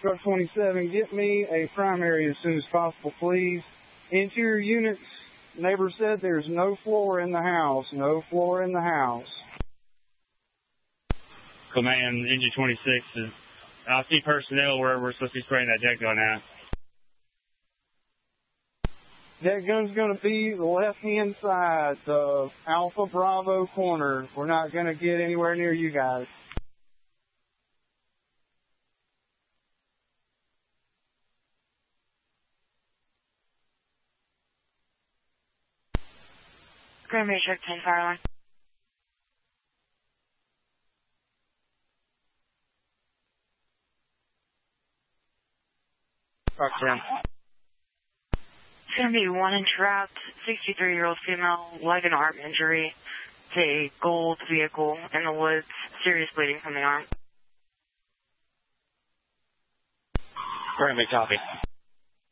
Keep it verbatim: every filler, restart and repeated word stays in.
Truck twenty-seven, get me a primary as soon as possible, please. Interior units, neighbor said there's no floor in the house. No floor in the house. Command, engine twenty-six, is, I see personnel where we're supposed to be spraying that deck gun at. That gun's going to be the left-hand side, the Alpha Bravo corner. We're not going to get anywhere near you guys. Grand Matrix ten Fireline. Rock down. It's going to be one entrapped, sixty-three-year-old female, leg and arm injury, to a gold vehicle in the woods, serious bleeding from the arm. Grand, copy.